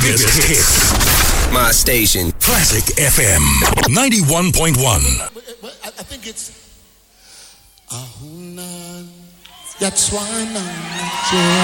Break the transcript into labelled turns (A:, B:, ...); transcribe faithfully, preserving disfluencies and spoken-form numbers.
A: biggest hits.
B: My station.
A: Classic F M ninety-one point one.
C: I think it's Ahuna Yatswana.